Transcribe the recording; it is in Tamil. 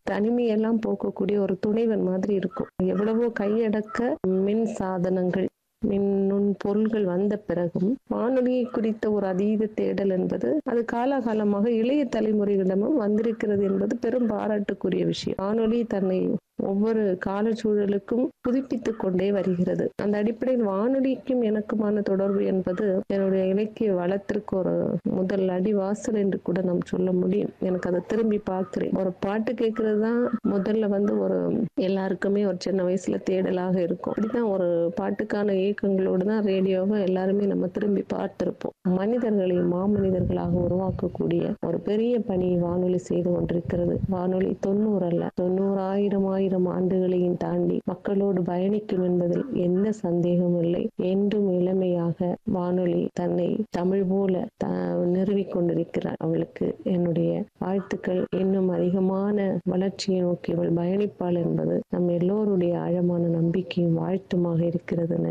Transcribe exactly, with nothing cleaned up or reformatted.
தனிமையெல்லாம் போக்கக்கூடிய ஒரு துணைவன் மாதிரி இருக்கும். எவ்வளவோ கையடக்க மின் சாதனங்கள், மின் நுண் பொருள்கள் வந்த பிறகும் வானொலியை குறித்த ஒரு அதீத தேடல் என்பது அது காலாகாலமாக இளைய தலைமுறைகளிடமும் வந்திருக்கிறது என்பது பெரும் பாராட்டுக்குரிய விஷயம். வானொலி தன்னை ஒவ்வொரு காலச்சூழலுக்கும் புதுப்பித்துக் கொண்டே வருகிறது. அந்த அடிப்படையில் வானொலிக்கும் எனக்குமான தொடர்பு என்பது என்னுடைய இலக்கிய வளத்திற்கு ஒரு முதல் அடிவாசல் என்று கூட நாம் சொல்ல முடியும். எனக்கு அதை திரும்பி பார்க்கிறேன். ஒரு பாட்டு கேட்கறது தான் முதல்ல வந்து ஒரு எல்லாருக்குமே ஒரு சின்ன வயசுல தேடலாக இருக்கும். அப்படிதான் ஒரு பாட்டுக்கான இயக்கங்களோடு தான் ரேடியோவை எல்லாருமே நம்ம திரும்பி பார்த்திருப்போம். மனிதர்களை மாமனிதர்களாக உருவாக்கக்கூடிய ஒரு பெரிய பணி வானொலி செய்து கொண்டிருக்கிறது. வானொலி தொண்ணூறு அல்ல தொண்ணூறாயிரம் ஆயிரம் ஆண்டுகளையும் தாண்டி மக்களோடு பயணிக்கும் என்பதில் எந்த சந்தேகமும் இல்லை. என்றும் இளமையாக வானொலி தன்னை தமிழ் போல த நிறுவிக் கொண்டிருக்கிறார். அவளுக்கு என்னுடைய வாழ்த்துக்கள். இன்னும் அதிகமான வளர்ச்சியை நோக்கி அவள் பயணிப்பாள் என்பது நம் எல்லோருடைய ஆழமான நம்பிக்கையும் வாழ்த்துமாக இருக்கிறது.